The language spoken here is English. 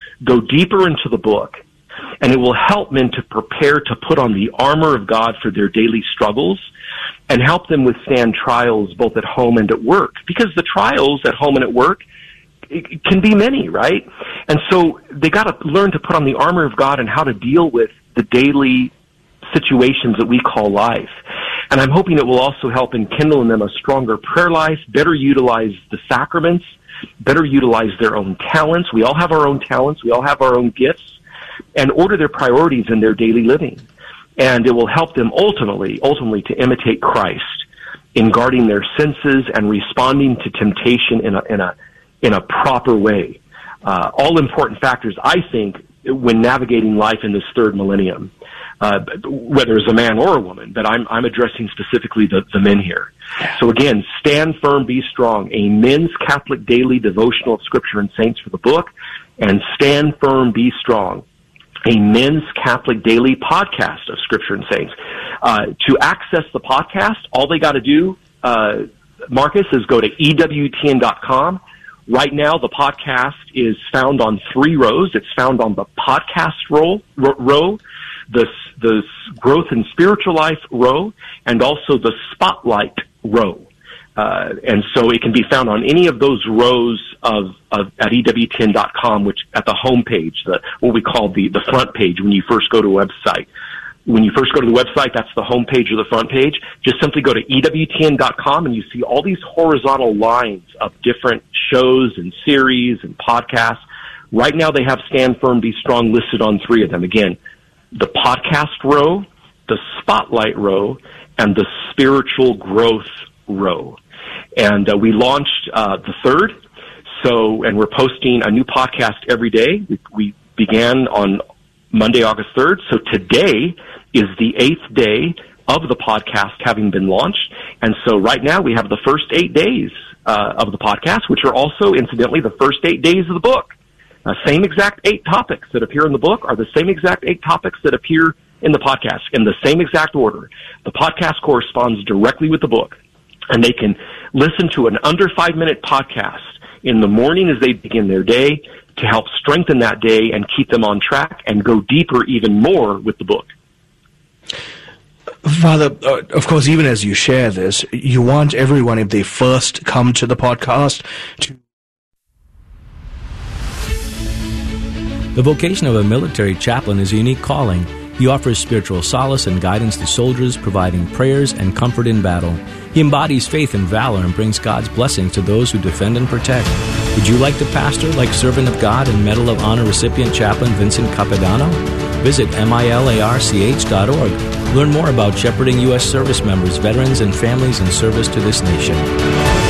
go deeper into the book, and it will help men to prepare to put on the armor of God for their daily struggles and help them withstand trials both at home and at work. Because the trials at home and at work, it can be many, right? And so they got to learn to put on the armor of God and how to deal with the daily situations that we call life. And I'm hoping it will also help enkindle in them a stronger prayer life, better utilize the sacraments, better utilize their own talents. We all have our own talents. We all have our own gifts, and order their priorities in their daily living. And it will help them ultimately to imitate Christ in guarding their senses and responding to temptation in a proper way. All important factors, I think, when navigating life in this third millennium, whether as a man or a woman, but I'm addressing specifically the men here. So again, Stand Firm, Be Strong, a men's Catholic daily devotional of Scripture and Saints for the book, and Stand Firm, Be Strong, a men's Catholic daily podcast of Scripture and Saints. To access the podcast, all they got to do, Marcus, is go to EWTN.com. Right now, the podcast is found on 3 rows. It's found on the podcast row, the growth in spiritual life row, and also the spotlight row. And so it can be found on any of those rows at EWTN.com, which at the home page, what we call the front page when you first go to a website. When you first go to the website, that's the home page or the front page. Just simply go to EWTN.com and you see all these horizontal lines of different shows and series and podcasts. Right now they have Stand Firm, Be Strong listed on 3 of them. Again, the podcast row, the spotlight row, and the spiritual growth row. And we launched the 3rd, and we're posting a new podcast every day. We began on Monday, August 3rd. So today is the 8th day of the podcast having been launched. And so right now we have the first 8 days of the podcast, which are also, incidentally, the first 8 days of the book. Same exact 8 topics that appear in the book are the same exact 8 topics that appear in the podcast in the same exact order. The podcast corresponds directly with the book, and they can listen to an under 5-minute podcast in the morning as they begin their day to help strengthen that day and keep them on track and go deeper even more with the book. Father, of course, even as you share this, you want everyone, if they first come to the podcast, to... The vocation of a military chaplain is a unique calling. He offers spiritual solace and guidance to soldiers, providing prayers and comfort in battle. He embodies faith and valor and brings God's blessings to those who defend and protect. Would you like to pastor like Servant of God and Medal of Honor recipient Chaplain Vincent Capodanno? Visit milarch.org. Learn more about shepherding U.S. service members, veterans, and families in service to this nation.